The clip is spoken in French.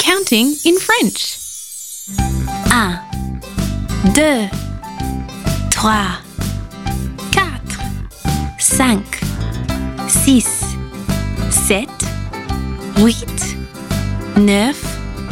counting in French. 1, 2, 3, 4, 5, 6, 7, 8, 9,